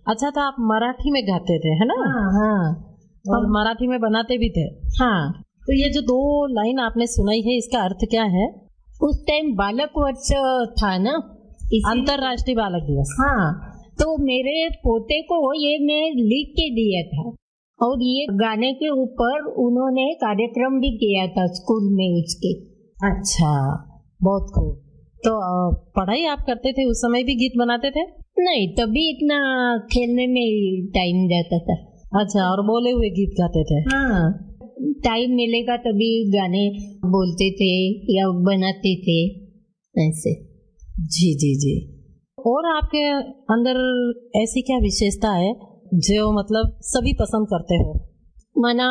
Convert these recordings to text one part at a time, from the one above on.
अच्छा, तो आप मराठी में गाते थे है ना? हाँ। और मराठी में बनाते भी थे? हाँ। तो ये जो 2 लाइन आपने सुनाई है, इसका अर्थ क्या है? उस टाइम बालक वर्ष था ना, अंतरराष्ट्रीय बालक दिवस। हाँ, तो मेरे पोते को ये मैं लिख के दिया था और ये गाने के ऊपर उन्होंने कार्यक्रम भी किया था स्कूल में उसके। अच्छा, बहुत खूब। तो पढ़ाई आप करते थे उस समय भी गीत बनाते थे? नहीं, तभी इतना खेलने में टाइम जाता था। अच्छा, और बोले हुए गीत गाते थे? हाँ, टाइम मिलेगा तभी गाने बोलते थे या बनाते थे ऐसे। जी जी जी। और आपके अंदर ऐसी क्या विशेषता है जो मतलब सभी पसंद करते हो? माना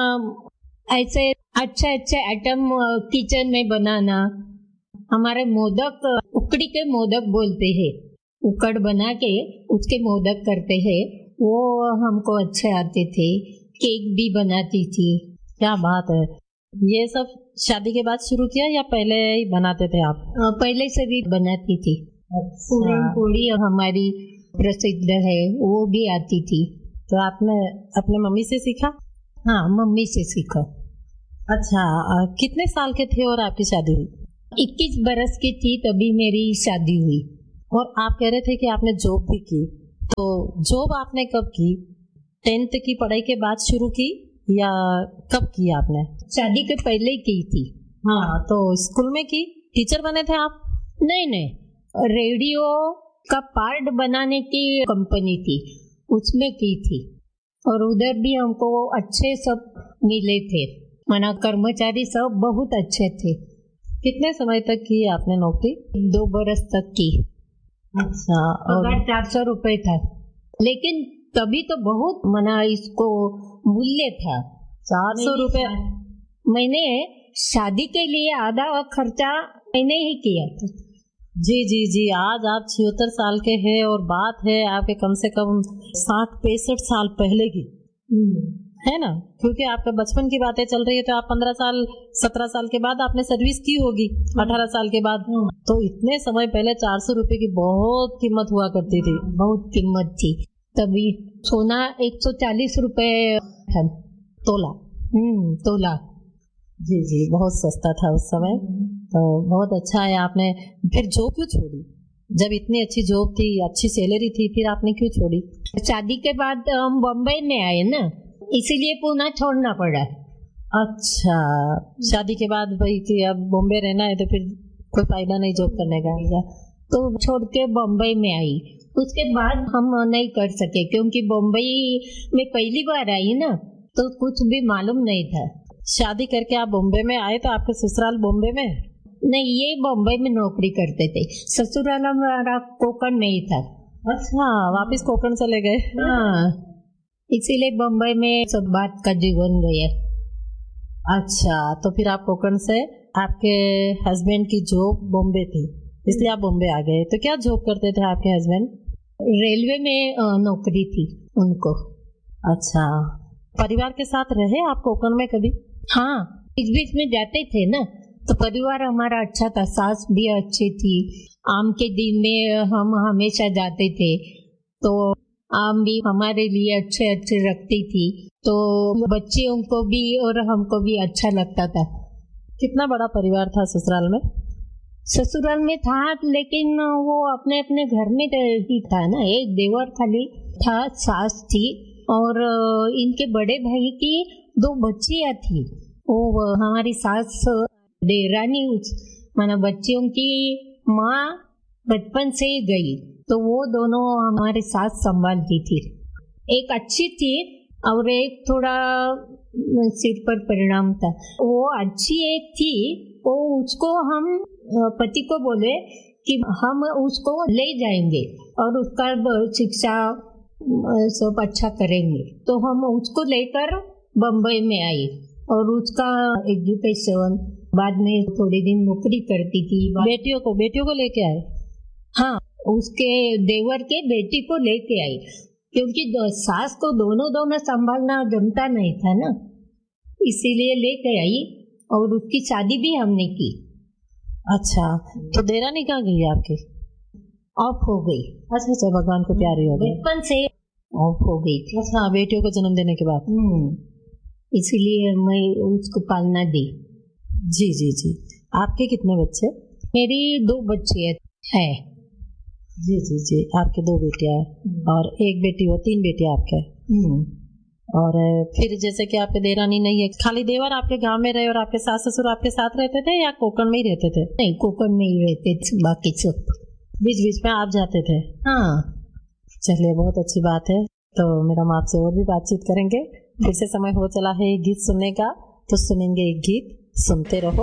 ऐसे अच्छे अच्छे आइटम किचन में बनाना। हमारे मोदक, उकड़ी के मोदक बोलते हैं, उकड़ बना के उसके मोदक करते हैं, वो हमको अच्छे आते थे। केक भी बनाती थी। क्या बात है। ये सब शादी के बाद शुरू किया या पहले ही बनाते थे आप? पहले से भी बनाती थी। अच्छा। पूरन पोड़ी हमारी प्रसिद्ध है, वो भी आती थी। तो आपने अपने मम्मी से सीखा? हाँ, मम्मी से सीखा। अच्छा, कितने साल के थे और आपकी शादी हुई? 21 बरस की थी तभी मेरी शादी हुई। और आप कह रहे थे कि आपने जॉब भी की, तो जॉब आपने कब की? 10th की पढ़ाई के बाद शुरू की या कब की आपने? शादी के पहले की थी। हाँ, तो स्कूल में की? टीचर बने थे आप? नहीं, रेडियो का पार्ट बनाने की कंपनी थी, उसमें की थी। और उधर भी हमको अच्छे सब मिले थे, माना कर्मचारी सब बहुत अच्छे थे। कितने समय तक की आपने नौकरी? 2 बरस तक की। अच्छा। और 400 रुपए था, लेकिन तभी तो बहुत माना इसको मूल्य था। 400 रुपए? मैंने शादी के लिए आधा खर्चा मैंने ही किया था। जी जी जी। आज आप 76 साल के हैं और बात है आपके कम से कम 60-65 साल पहले की, है ना? क्योंकि आपका बचपन की बातें चल रही है, तो आप 15 साल 17 साल के बाद आपने सर्विस की होगी, 18 साल के बाद। तो इतने समय पहले 400 रुपए की बहुत कीमत हुआ करती थी। बहुत कीमत थी तभी। सोना 140 रुपए था तोला। तोला। जी जी, बहुत सस्ता था उस समय। तो बहुत अच्छा है। आपने फिर जॉब क्यों छोड़ी? जब इतनी अच्छी जॉब थी, अच्छी सैलरी थी, फिर आपने क्यों छोड़ी? शादी के बाद हम बम्बई में आए ना, इसीलिए पुणे छोड़ना पड़ा। अच्छा, शादी के बाद भाई कि अब बॉम्बे रहना है तो फिर कोई फायदा नहीं जॉब करने का, तो छोड़ के बम्बई में आई। उसके बाद हम नहीं कर सके क्योंकि बम्बई में पहली बार आई ना, तो कुछ भी मालूम नहीं था। शादी करके आप बॉम्बे में आए तो आपके ससुराल बॉम्बे में? नहीं, ये बम्बई में नौकरी करते थे। ससुराल हमारा कोकण में ही था। अच्छा, वापिस कोकण चले गए? हाँ, इसीलिए बम्बई में सब बात का जीवन गया। अच्छा, तो फिर आप कोकण से, आपके हस्बैंड की जॉब बॉम्बे थी इसलिए आप बॉम्बे आ गए। तो क्या जॉब करते थे आपके हस्बैंड? रेलवे में नौकरी थी उनको। अच्छा, परिवार के साथ रहे आप कोकण में कभी? हाँ, बीच बीच में जाते थे ना, तो परिवार हमारा अच्छा था। सास भी अच्छी थी। आम के दिन में हम हमेशा जाते थे, तो आम भी हमारे लिए अच्छे अच्छे रखती थी, तो बच्चियों को भी और हमको भी अच्छा लगता था। कितना बड़ा परिवार था ससुराल में? ससुराल में था, लेकिन वो अपने अपने घर में ही था ना। एक देवर खाली था, सास थी और इनके बड़े भाई की 2 बच्चियां थी। वो हमारी सास देरानी, माना बच्चियों की माँ बचपन से ही गई, तो वो दोनों हमारी सास संभालती थी। एक अच्छी थी और एक थोड़ा सिर पर परिणाम था। वो अच्छी एक थी, वो उसको हम पति को बोले कि हम उसको ले जाएंगे और उसका शिक्षा सब अच्छा करेंगे, तो हम उसको लेकर बम्बई में आई और उसका एजुकेशन, बाद में थोड़े दिन नौकरी करती थी। बेटियों को लेके आए? हाँ, उसके देवर के बेटी को लेके आई, क्योंकि सास को दोनों संभालना जमता नहीं था ना, इसीलिए लेके आई और उसकी शादी भी हमने की। अच्छा, तो देरानी कहाँ गई आपकी? ऑफ हो गई। अच्छा, भगवान को प्यारी हो गई। बचपन से ऑफ हो गई थी। अच्छा, बेटियों को जन्म देने के बाद। इसीलिए मैं उसको पालना दी। जी जी जी। आपके कितने बच्चे? मेरी 2 बच्चे है। जी जी जी, आपके 2 बेटियां हैं और एक बेटी हो, 3 बेटियां आपके। और फिर जैसे कि आपके देरानी नहीं है, खाली देवर आपके गांव में रहे और आपके सास ससुर आपके साथ रहते थे या कोकण में ही रहते थे? नहीं, कोकण में ही रहते थे, बाकी सब बीच बीच में आप जाते थे? हाँ। चलिए, बहुत अच्छी बात है। तो मैडम आपसे और भी बातचीत करेंगे। फिर से समय हो चला है गीत सुनने का, तो सुनेंगे एक गीत, सुनते रहो।